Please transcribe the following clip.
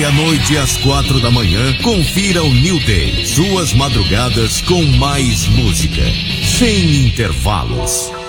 meia-noite às 4 da manhã, confira o New Day. Suas madrugadas com mais música, sem intervalos.